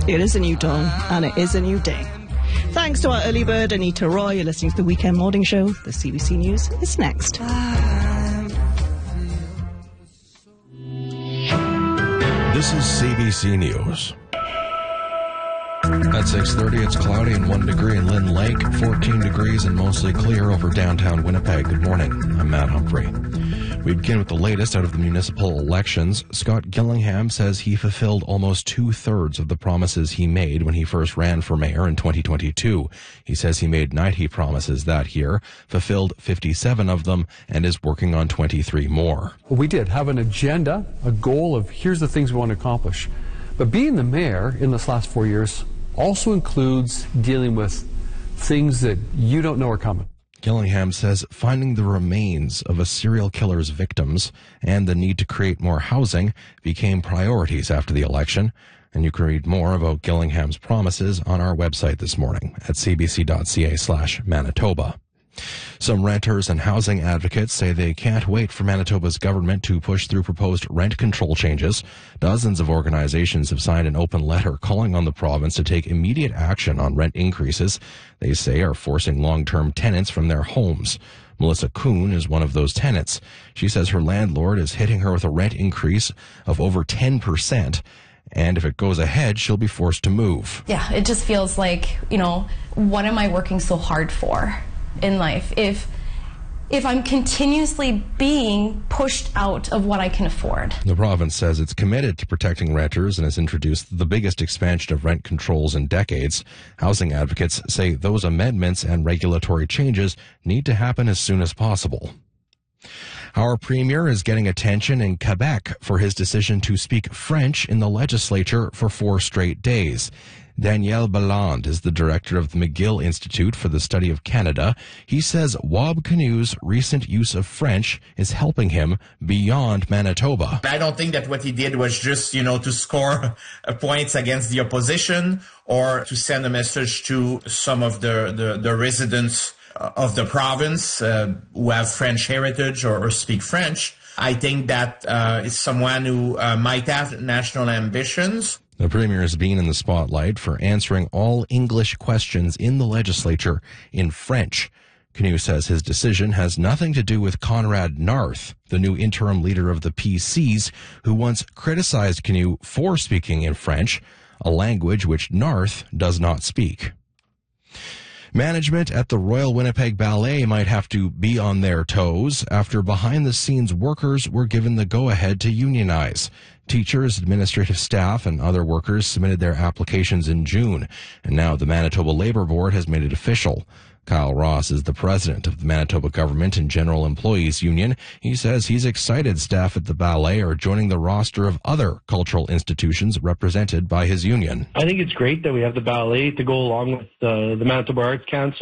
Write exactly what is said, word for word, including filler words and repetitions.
It is a new dawn, and it is a new day. Thanks to our early bird, Anita Roy. You're listening to the Weekend Morning Show. The C B C News is next. This is C B C News. At six thirty, it's cloudy and one degree in Lynn Lake, fourteen degrees and mostly clear over downtown Winnipeg. Good morning. I'm Matt Humphrey. We begin with the latest out of the municipal elections. Scott Gillingham says he fulfilled almost two-thirds of the promises he made when he first ran for mayor in twenty twenty-two. He says he made ninety promises that year, fulfilled fifty-seven of them, and is working on twenty-three more. Well, we did have an agenda, a goal of here's the things we want to accomplish. But being the mayor in this last four years also includes dealing with things that you don't know are coming. Gillingham says finding the remains of a serial killer's victims and the need to create more housing became priorities after the election. And you can read more about Gillingham's promises on our website this morning at cbc.ca slash Manitoba. Some renters and housing advocates say they can't wait for Manitoba's government to push through proposed rent control changes. Dozens of organizations have signed an open letter calling on the province to take immediate action on rent increases they say are forcing long-term tenants from their homes. Melissa Kuhn is one of those tenants. She says her landlord is hitting her with a rent increase of over ten percent. And if it goes ahead, she'll be forced to move. Yeah, it just feels like, you know, what am I working so hard for in life if if I'm continuously being pushed out of what I can afford? The province says it's committed to protecting renters and has introduced the biggest expansion of rent controls in decades. Housing advocates say those amendments and regulatory changes need to happen as soon as possible. Our premier is getting attention in Quebec for his decision to speak French in the legislature for four straight days. Daniel Balland is the director of the McGill Institute for the Study of Canada. He says Wab Kinew's recent use of French is helping him beyond Manitoba. I don't think that what he did was just, you know, to score points against the opposition or to send a message to some of the, the, the residents of the province uh, who have French heritage or, or speak French. I think that uh, is someone who uh, might have national ambitions. The premier has been in the spotlight for answering all English questions in the legislature in French. Kinew says his decision has nothing to do with Conrad Narth, the new interim leader of the P Cs, who once criticized Kinew for speaking in French, a language which Narth does not speak. Management at the Royal Winnipeg Ballet might have to be on their toes after behind-the-scenes workers were given the go-ahead to unionize. Teachers, administrative staff, and other workers submitted their applications in June, and now the Manitoba Labour Board has made it official. Kyle Ross is the president of the Manitoba Government and General Employees Union. He says he's excited staff at the ballet are joining the roster of other cultural institutions represented by his union. I think it's great that we have the ballet to go along with uh, the Manitoba Arts Council.